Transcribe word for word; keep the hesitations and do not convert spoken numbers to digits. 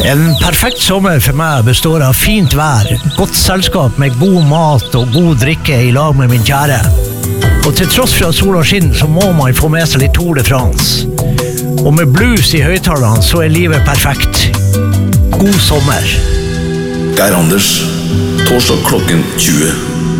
En perfekt sommer for meg består av fint vær, godt selskap med god mat og god drikke i lag med min kjære. Og til tross for at sola skinner, så må man få med seg litt Tour de France. Og med blues i høyttalerne, så er livet perfekt. God sommer. Geir Anders, torsdag klokken tjue.